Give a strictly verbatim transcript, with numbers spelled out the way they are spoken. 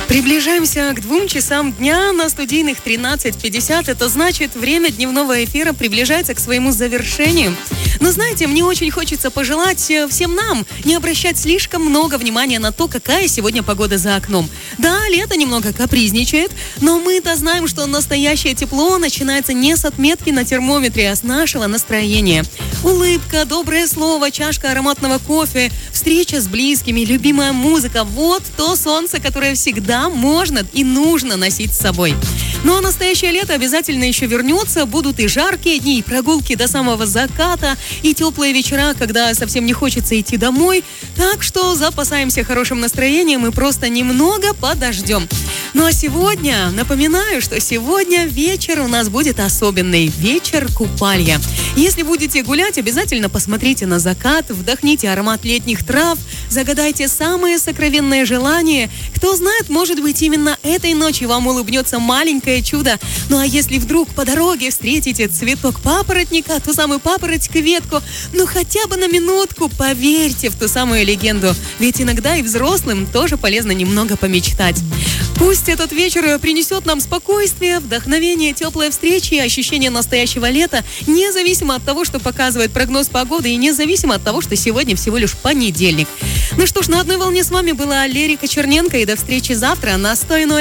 Приближаемся к двум часам дня на студийных тринадцать пятьдесят. Это значит, время дневного эфира приближается к своему завершению. Но знаете, мне очень хочется пожелать всем нам не обращать слишком много внимания на то, какая сегодня погода за окном. Да, лето немного капризничает, но мы-то знаем, что настоящее тепло начинается не с отметки на термометре, а с нашего настроения. Улыбка, доброе слово, чашка ароматного кофе, встреча с близкими, любимая музыка – вот то солнце, которое всегда можно и нужно носить с собой. Ну а настоящее лето обязательно еще вернется. Будут и жаркие дни, и прогулки до самого заката, и теплые вечера, когда совсем не хочется идти домой. Так что запасаемся хорошим настроением и просто немного подождем. Ну а сегодня, напоминаю, что сегодня вечер у нас будет особенный. Вечер купалья. Если будете гулять, обязательно посмотрите на закат, вдохните аромат летних трав, загадайте самые сокровенные желания. Кто знает, может быть, именно этой ночью вам улыбнется маленькое чудо. Ну а если вдруг по дороге встретите цветок папоротника, ту самую папороть-ветку, ну хотя бы на минутку поверьте в ту самую легенду. Ведь иногда и взрослым тоже полезно немного помечтать. Пусть этот вечер принесет нам спокойствие, вдохновение, теплые встречи и ощущение настоящего лета, независимо от того, что показывает прогноз погоды, и независимо от того, что сегодня всего лишь понедельник. Ну что ж, на одной волне с вами была Лерика Черненко, и до встречи завтра на сто ноль.